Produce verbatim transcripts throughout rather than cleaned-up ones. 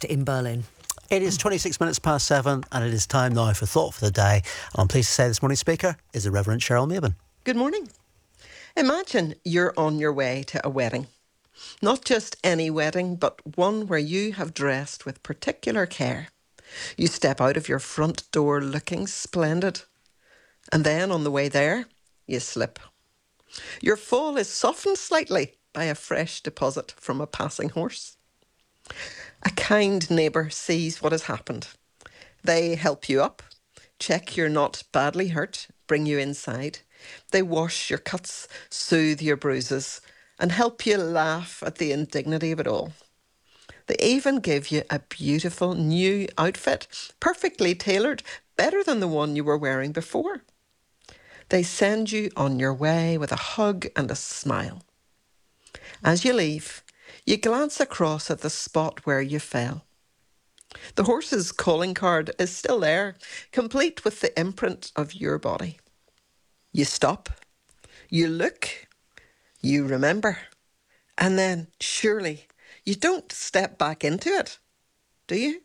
West in Berlin. It is twenty-six minutes past seven, and it is time now for Thought for the Day. And I'm pleased to say this morning's speaker is the Reverend Cheryl Mabin. Good morning. Imagine you're on your way to a wedding. Not just any wedding, but one where you have dressed with particular care. You step out of your front door looking splendid. And then on the way there, you slip. Your fall is softened slightly by a fresh deposit from a passing horse. A kind neighbour sees what has happened. They help you up, check you're not badly hurt, bring you inside. They wash your cuts, soothe your bruises, and help you laugh at the indignity of it all. They even give you a beautiful new outfit, perfectly tailored, better than the one you were wearing before. They send you on your way with a hug and a smile. As you leave, you glance across at the spot where you fell. The horse's calling card is still there, complete with the imprint of your body. You stop, you look, you remember, and then surely you don't step back into it, do you?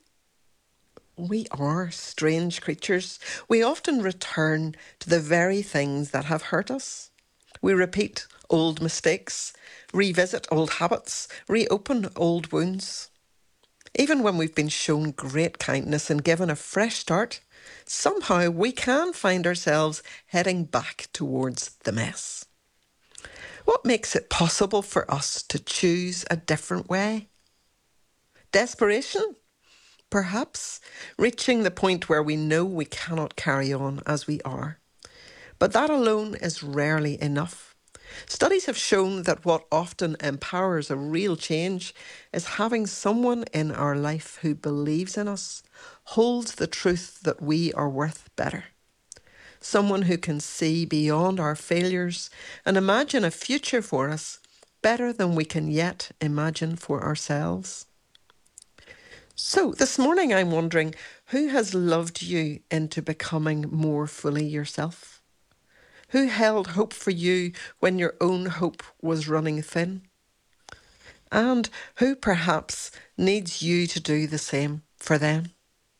We are strange creatures. We often return to the very things that have hurt us. We repeat old mistakes, revisit old habits, reopen old wounds. Even when we've been shown great kindness and given a fresh start, somehow we can find ourselves heading back towards the mess. What makes it possible for us to choose a different way? Desperation? Perhaps reaching the point where we know we cannot carry on as we are. But that alone is rarely enough. Studies have shown that what often empowers a real change is having someone in our life who believes in us, holds the truth that we are worth better. Someone who can see beyond our failures and imagine a future for us better than we can yet imagine for ourselves. So this morning I'm wondering, who has loved you into becoming more fully yourself? Who held hope for you when your own hope was running thin? And who perhaps needs you to do the same for them?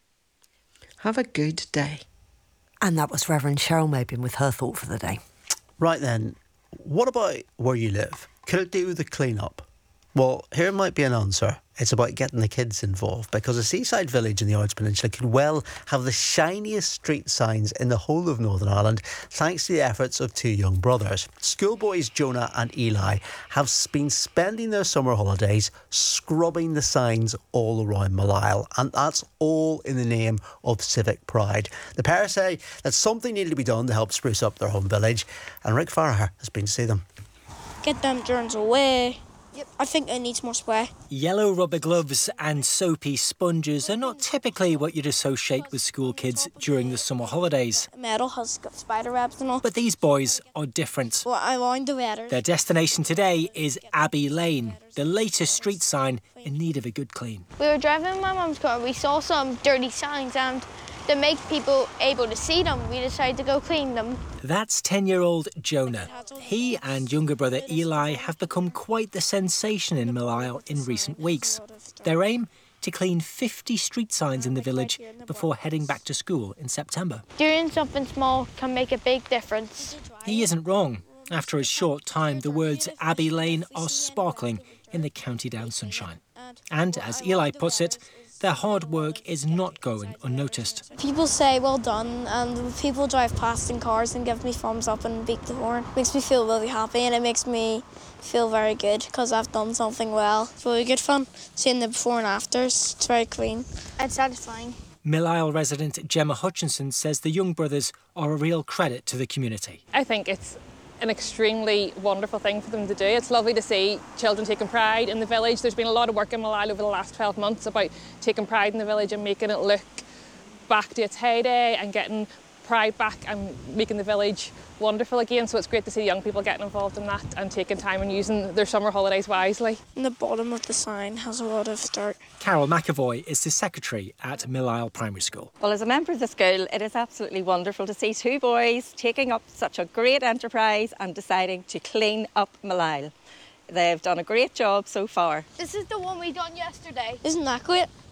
Have a good day. And that was Reverend Cheryl Mabin with her thought for the day. Right then, what about where you live? Could it do with the clean-up? Well, here might be an answer. It's about getting the kids involved, because a seaside village in the Ards Peninsula could well have the shiniest street signs in the whole of Northern Ireland, thanks to the efforts of two young brothers. Schoolboys Jonah and Eli have been spending their summer holidays scrubbing the signs all around Malile, and that's all in the name of civic pride. The pair say that something needed to be done to help spruce up their home village, and Rick Farragher has been to see them. Get them germs away. Yep. I think it needs more spray. Yellow rubber gloves and soapy sponges are not typically what you'd associate with school kids during the summer holidays. Metal has got spider webs and all. But these boys are different. Well, I want the weather. Their destination today is Abbey Lane, the latest street sign in need of a good clean. We were driving in my mum's car. We saw some dirty signs, and to make people able to see them, we decided to go clean them. That's ten-year-old Jonah. He and younger brother Eli have become quite the sensation in Malile in recent weeks. Their aim? To clean fifty street signs in the village before heading back to school in September. Doing something small can make a big difference. He isn't wrong. After a short time, the words Abbey Lane are sparkling in the County Down sunshine. And, as Eli puts it, their hard work is not going unnoticed. People say well done, and people drive past in cars and give me thumbs up and beat the horn. It makes me feel really happy, and it makes me feel very good because I've done something well. It's really good fun seeing the before and afters. It's very clean. It's satisfying. Malile resident Gemma Hutchinson says the young brothers are a real credit to the community. I think it's an extremely wonderful thing for them to do. It's lovely to see children taking pride in the village. There's been a lot of work in Malile over the last twelve months about taking pride in the village and making it look back to its heyday and getting pride back and making the village wonderful again. So it's great to see young people getting involved in that and taking time and using their summer holidays wisely. And the bottom of the sign has a lot of dirt. Carol McAvoy is the secretary at Malile Primary School. Well, as a member of the school, it is absolutely wonderful to see two boys taking up such a great enterprise and deciding to clean up Malile. They've done a great job so far. This is the one we done yesterday. Isn't that great?